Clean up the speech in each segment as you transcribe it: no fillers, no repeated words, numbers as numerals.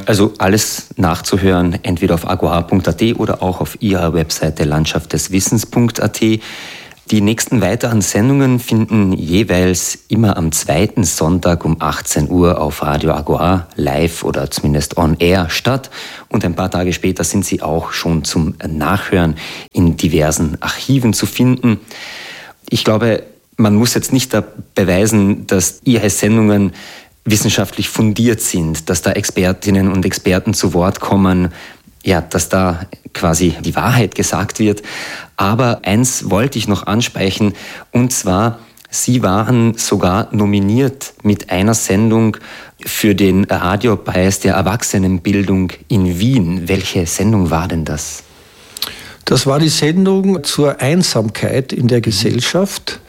Also alles nachzuhören, entweder auf agora.at oder auch auf ihrer Webseite landschaftdeswissens.at. Die nächsten weiteren Sendungen finden jeweils immer am zweiten Sonntag um 18 Uhr auf Radio Agora live oder zumindest on air statt. Und ein paar Tage später sind sie auch schon zum Nachhören in diversen Archiven zu finden. Ich glaube, man muss jetzt nicht beweisen, dass Ihre Sendungen wissenschaftlich fundiert sind, dass da Expertinnen und Experten zu Wort kommen, ja, dass da quasi die Wahrheit gesagt wird. Aber eins wollte ich noch ansprechen, und zwar, Sie waren sogar nominiert mit einer Sendung für den Radiopreis der Erwachsenenbildung in Wien. Welche Sendung war denn das? Das war die Sendung zur Einsamkeit in der Gesellschaft,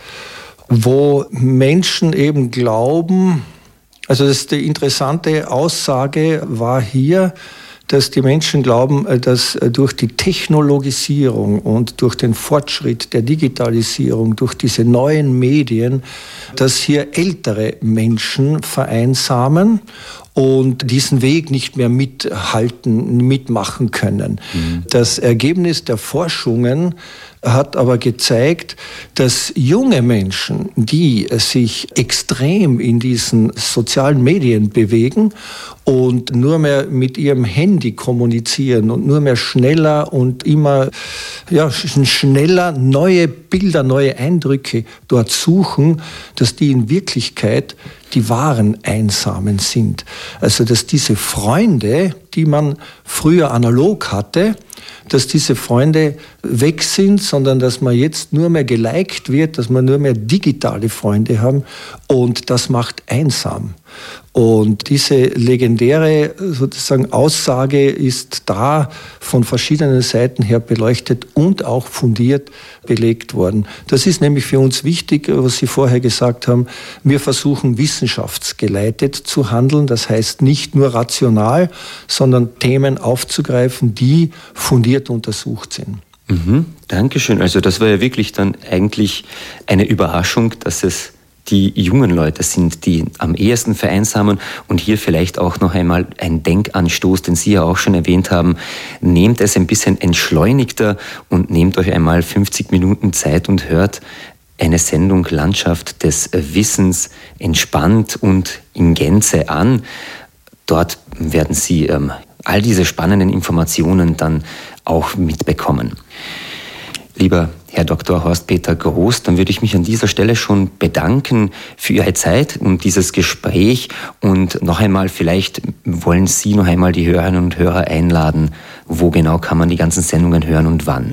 wo Menschen eben glauben, also die interessante Aussage war hier, dass die Menschen glauben, dass durch die Technologisierung und durch den Fortschritt der Digitalisierung, durch diese neuen Medien, dass hier ältere Menschen vereinsamen und diesen Weg nicht mehr mitmachen können. Das Ergebnis der Forschungen hat aber gezeigt, dass junge Menschen, die sich extrem in diesen sozialen Medien bewegen und nur mehr mit ihrem Handy kommunizieren und nur mehr schneller und immer schneller neue Bilder, neue Eindrücke dort suchen, dass die in Wirklichkeit die wahren Einsamen sind. Also dass diese Freunde, die man früher analog hatte, dass diese Freunde weg sind, sondern dass man jetzt nur mehr geliked wird, dass man nur mehr digitale Freunde haben, und das macht einsam. Und diese legendäre sozusagen Aussage ist da von verschiedenen Seiten her beleuchtet und auch fundiert belegt worden. Das ist nämlich für uns wichtig, was Sie vorher gesagt haben. Wir versuchen wissenschaftsgeleitet zu handeln, das heißt nicht nur rational, sondern Themen aufzugreifen, die fundiert untersucht sind. Dankeschön. Also das war ja wirklich dann eigentlich eine Überraschung, dass es die jungen Leute sind, die am ehesten vereinsamen. Und hier vielleicht auch noch einmal ein Denkanstoß, den Sie ja auch schon erwähnt haben. Nehmt es ein bisschen entschleunigter und nehmt euch einmal 50 Minuten Zeit und hört eine Sendung Landschaft des Wissens entspannt und in Gänze an. Dort werden Sie all diese spannenden Informationen dann auch mitbekommen. Lieber Herr Dr. Horst-Peter Groß, dann würde ich mich an dieser Stelle schon bedanken für Ihre Zeit und dieses Gespräch. Und noch einmal, vielleicht wollen Sie noch einmal die Hörerinnen und Hörer einladen. Wo genau kann man die ganzen Sendungen hören und wann?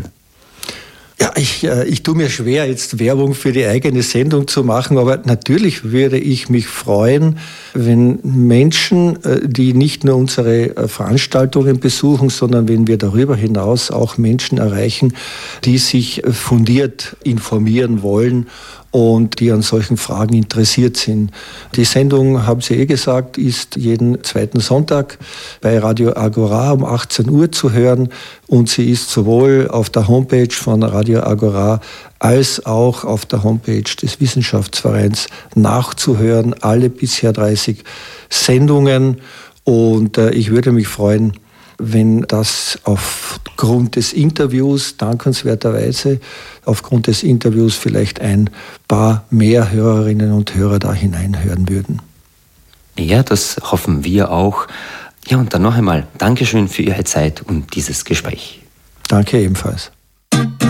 Ja, ich tue mir schwer, jetzt Werbung für die eigene Sendung zu machen, aber natürlich würde ich mich freuen, wenn Menschen, die nicht nur unsere Veranstaltungen besuchen, sondern wenn wir darüber hinaus auch Menschen erreichen, die sich fundiert informieren wollen und die an solchen Fragen interessiert sind. Die Sendung, haben Sie gesagt, ist jeden zweiten Sonntag bei Radio Agora um 18 Uhr zu hören, und sie ist sowohl auf der Homepage von Radio Agora als auch auf der Homepage des Wissenschaftsvereins nachzuhören, alle bisher 30 Sendungen, und ich würde mich freuen, wenn das aufgrund des Interviews, dankenswerterweise, aufgrund des Interviews vielleicht ein paar mehr Hörerinnen und Hörer da hineinhören würden. Ja, das hoffen wir auch. Ja, und dann noch einmal Dankeschön für Ihre Zeit und dieses Gespräch. Danke ebenfalls.